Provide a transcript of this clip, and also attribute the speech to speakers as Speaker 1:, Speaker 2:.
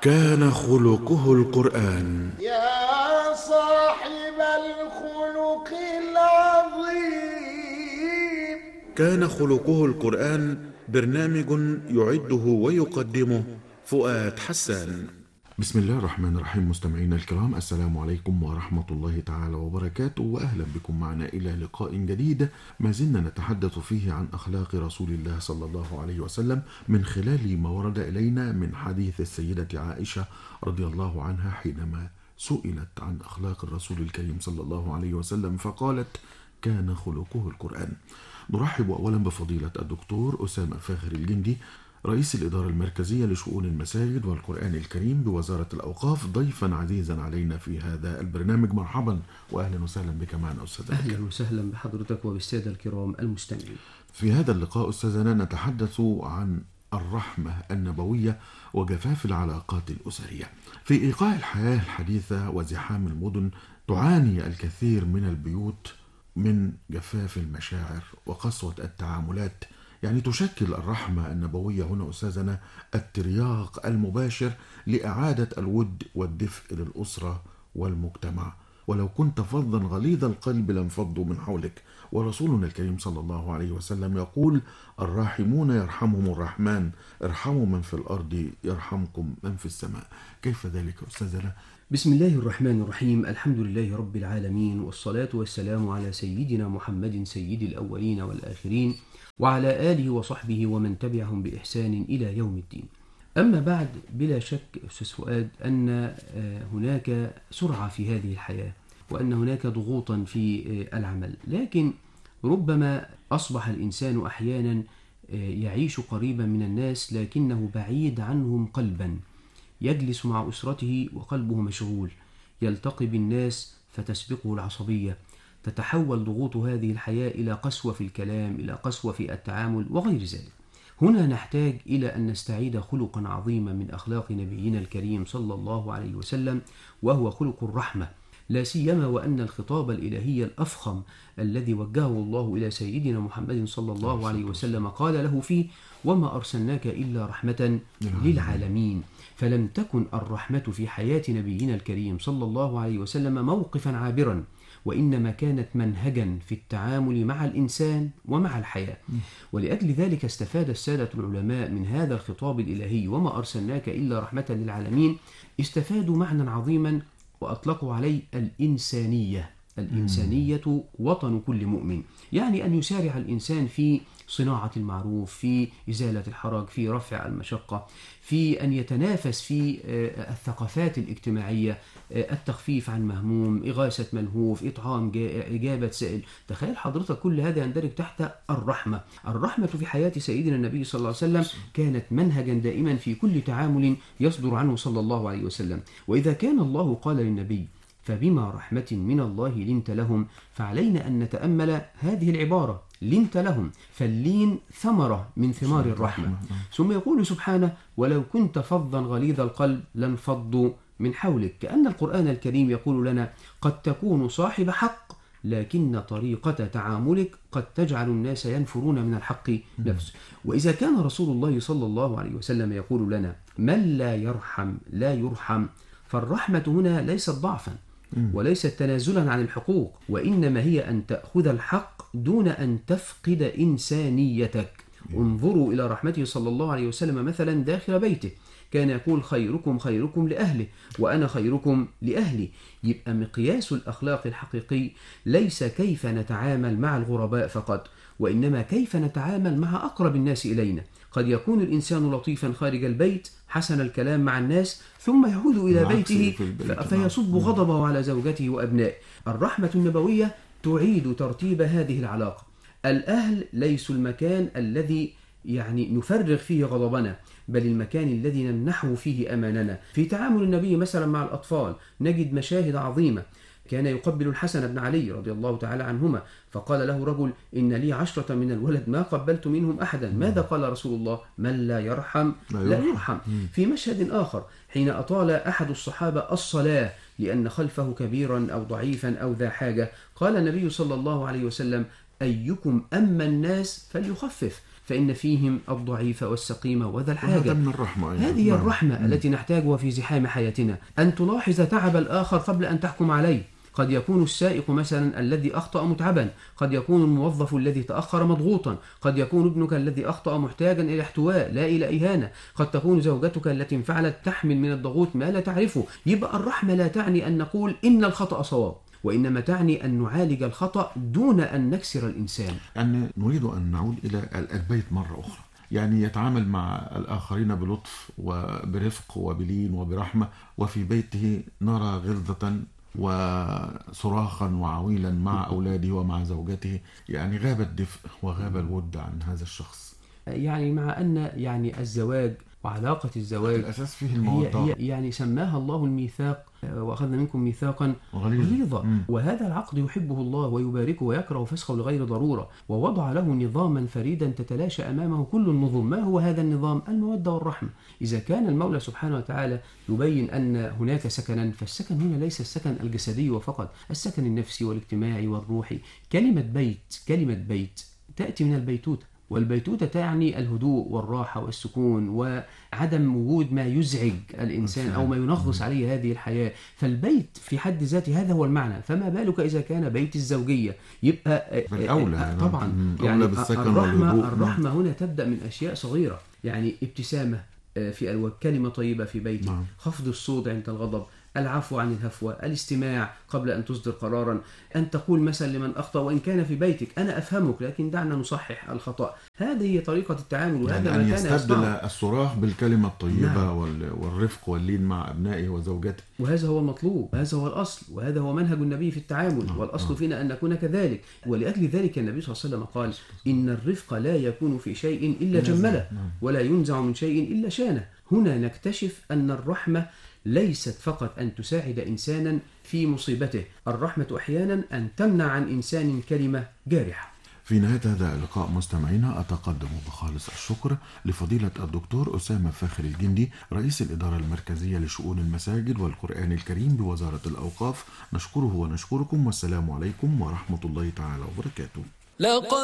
Speaker 1: كان خلقه القرآن.
Speaker 2: يا صاحب الخلق العظيم.
Speaker 1: كان خلقه القرآن برنامج يعده ويقدمه فؤاد حسان. بسم الله الرحمن الرحيم. مستمعينا الكرام، السلام عليكم ورحمة الله تعالى وبركاته، وأهلا بكم معنا إلى لقاء جديد ما زلنا نتحدث فيه عن أخلاق رسول الله صلى الله عليه وسلم من خلال ما ورد إلينا من حديث السيدة عائشة رضي الله عنها حينما سئلت عن أخلاق الرسول الكريم صلى الله عليه وسلم فقالت: كان خلقه القرآن. نرحب أولا بفضيلة الدكتور أسامة فاخر الجندي، رئيس الإدارة المركزية لشؤون المساجد والقرآن الكريم بوزارة الأوقاف، ضيفا عزيزا علينا في هذا البرنامج. مرحبا وأهلا وسهلا بك معنا أستاذ.
Speaker 3: أهلا وسهلا بحضرتك وبالسادة الكرام المستمعين.
Speaker 1: في هذا اللقاء أستاذنا نتحدث عن الرحمة النبوية وجفاف العلاقات الأسرية. في إيقاع الحياة الحديثة وزحام المدن تعاني الكثير من البيوت من جفاف المشاعر وقسوة التعاملات. يعني تشكل الرحمة النبوية هنا أستاذنا الترياق المباشر لإعادة الود والدفء للأسرة والمجتمع. ولو كنت فظا غليظ القلب لانفضوا من حولك، ورسولنا الكريم صلى الله عليه وسلم يقول: الراحمون يرحمهم الرحمن، ارحموا من في الأرض يرحمكم من في السماء. كيف ذلك أستاذنا؟
Speaker 3: بسم الله الرحمن الرحيم. الحمد لله رب العالمين، والصلاة والسلام على سيدنا محمد سيد الأولين والآخرين، وعلى آله وصحبه ومن تبعهم بإحسان إلى يوم الدين. أما بعد، بلا شك أستاذ فؤاد أن هناك سرعة في هذه الحياة، وأن هناك ضغوطا في العمل، لكن ربما أصبح الإنسان أحيانا يعيش قريبا من الناس لكنه بعيد عنهم قلبا، يجلس مع أسرته وقلبه مشغول، يلتقي بالناس فتسبقه العصبية، تتحول ضغوط هذه الحياة إلى قسوة في الكلام، إلى قسوة في التعامل وغير ذلك. هنا نحتاج إلى أن نستعيد خلقا عظيما من أخلاق نبينا الكريم صلى الله عليه وسلم، وهو خلق الرحمة، لا سيما وأن الخطاب الإلهي الأفخم الذي وجهه الله إلى سيدنا محمد صلى الله عليه وسلم قال له فيه: وما أرسلناك إلا رحمة للعالمين. فلم تكن الرحمة في حياة نبينا الكريم صلى الله عليه وسلم موقفا عابرا، وإنما كانت منهجا في التعامل مع الإنسان ومع الحياة. ولأجل ذلك استفاد السادة العلماء من هذا الخطاب الإلهي: وما أرسلناك إلا رحمة للعالمين، استفادوا معنى عظيما وأطلقوا عليه الإنسانية. الإنسانية وطن كل مؤمن، يعني أن يسارع الإنسان في صناعة المعروف، في إزالة الحرج، في رفع المشقة، في أن يتنافس في الثقافات الاجتماعية، التخفيف عن مهموم، إغاثة ملهوف، إطعام إجابة سائل. تخيل حضرتك كل هذا يندرج تحت الرحمة. الرحمة في حياة سيدنا النبي صلى الله عليه وسلم كانت منهجا دائما في كل تعامل يصدر عنه صلى الله عليه وسلم. وإذا كان الله قال للنبي: فبما رحمة من الله لنت لهم، فعلينا أن نتأمل هذه العبارة: لنت لهم، فاللين ثمرة من ثمار الرحمة. ثم يقول سبحانه: ولو كنت فظا غليظ القلب لانفضوا من حولك. كأن القرآن الكريم يقول لنا: قد تكون صاحب حق، لكن طريقة تعاملك قد تجعل الناس ينفرون من الحق نفسه. وإذا كان رسول الله صلى الله عليه وسلم يقول لنا: من لا يرحم لا يرحم، فالرحمة هنا ليست ضعفا وليست تنازلا عن الحقوق، وإنما هي أن تأخذ الحق دون أن تفقد إنسانيتك. انظروا إلى رحمته صلى الله عليه وسلم مثلا داخل بيته، كان يقول: خيركم خيركم لأهله وأنا خيركم لأهلي. يبقى مقياس الأخلاق الحقيقي ليس كيف نتعامل مع الغرباء فقط، وإنما كيف نتعامل مع أقرب الناس إلينا. قد يكون الإنسان لطيفا خارج البيت، حسن الكلام مع الناس، ثم يعود إلى بيته فيصب غضبه على زوجته وأبنائه. الرحمة النبوية تعيد ترتيب هذه العلاقة. الأهل ليسوا المكان الذي نفرغ فيه غضبنا، بل المكان الذي نمنحه فيه أماننا. في تعامل النبي مثلا مع الأطفال نجد مشاهد عظيمة. كان يقبل الحسن بن علي رضي الله تعالى عنهما، فقال له رجل: إن لي 10 من الولد ما قبلت منهم أحدا. ماذا قال رسول الله؟ من لا يرحم لا يرحم. في مشهد آخر حين أطال أحد الصحابة الصلاة لأن خلفه كبيرا أو ضعيفا أو ذا حاجة، قال النبي صلى الله عليه وسلم: أيكم أما الناس فليخفف، فإن فيهم الضعيف والسقيم وذا الحاجة.
Speaker 1: وهذا من الرحمة أيضا.
Speaker 3: هذه الرحمة التي نحتاجها في زحام حياتنا، أن تلاحظ تعب الآخر قبل أن تحكم عليه. قد يكون السائق مثلا الذي أخطأ متعبا، قد يكون الموظف الذي تأخر مضغوطا، قد يكون ابنك الذي أخطأ محتاجا إلى احتواء لا إلى إهانة، قد تكون زوجتك التي انفعلت تحمل من الضغوط ما لا تعرفه. يبقى الرحمة لا تعني أن نقول إن الخطأ صواب، وإنما تعني أن نعالج الخطأ دون أن نكسر الإنسان.
Speaker 1: أن نريد أن نعود إلى البيت مرة أخرى، يعني يتعامل مع الآخرين بلطف وبرفق وبلين وبرحمة، وفي بيته نرى غلظة وصراخا وعويلا مع أولاده ومع زوجته، يعني غاب الدفء وغاب الود عن هذا الشخص.
Speaker 3: يعني مع أن يعني الزواج وعلاقة الزواج
Speaker 1: الأساس فيه المودة،
Speaker 3: هي يعني سماها الله الميثاق، وأخذنا منكم ميثاقا غليظا، وهذا العقد يحبه الله ويباركه ويكره فسخه لغير ضرورة، ووضع له نظاما فريدا تتلاشى أمامه كل النظم. ما هو هذا النظام؟ المودة والرحمة. إذا كان المولى سبحانه وتعالى يبين أن هناك سكنا، فالسكن هنا ليس السكن الجسدي وفقط، السكن النفسي والاجتماعي والروحي. كلمة بيت تأتي من البيتوتة، والبيتوتة تعني الهدوء والراحة والسكون وعدم وجود ما يزعج الإنسان أو ما ينغص عليه هذه الحياة. فالبيت في حد ذاته هذا هو المعنى، فما بالك إذا كان بيت الزوجية؟ يبقى
Speaker 1: بالأولى
Speaker 3: طبعا يعني الرحمة هنا تبدأ من أشياء صغيرة، يعني ابتسامة في الوجه، كلمة طيبة في بيتك، خفض الصوت عند الغضب، العفو عن الهفوة، الاستماع قبل أن تصدر قرارا، أن تقول مثلا لمن أخطأ وإن كان في بيتك أنا أفهمك لكن دعنا نصحح الخطأ. هذه هي طريقة التعامل، وهذا
Speaker 1: يعني
Speaker 3: ما
Speaker 1: أن
Speaker 3: كان
Speaker 1: يستبدل الصراخ بالكلمة الطيبة.
Speaker 3: نعم.
Speaker 1: والرفق واللين مع أبنائه وزوجته،
Speaker 3: وهذا هو المطلوب، هذا هو الأصل، وهذا هو منهج النبي في التعامل، والأصل فينا أن نكون كذلك. ولأجل ذلك النبي صلى الله عليه وسلم قال إن الرفق لا يكون في شيء إلا جمله، ولا ينزع من شيء إلا شانه. هنا نكتشف أن الرحمة ليست فقط أن تساعد إنسانا في مصيبته، الرحمة أحيانا أن تمنع عن إنسان كلمة جارحة.
Speaker 1: في نهاية هذا اللقاء مستمعينا أتقدم بخالص الشكر لفضيلة الدكتور أسامة فاخر الجندي، رئيس الإدارة المركزية لشؤون المساجد والقرآن الكريم بوزارة الأوقاف. نشكره ونشكركم، والسلام عليكم ورحمة الله تعالى وبركاته.